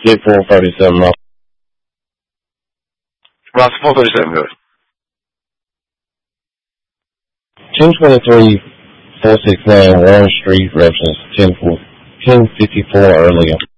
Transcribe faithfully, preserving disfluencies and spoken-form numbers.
Get four thirty-seven, Ross. Ross, four thirty-seven, good. ten twenty-three, four sixty-nine Warren Street, reference ten fifty-four earlier.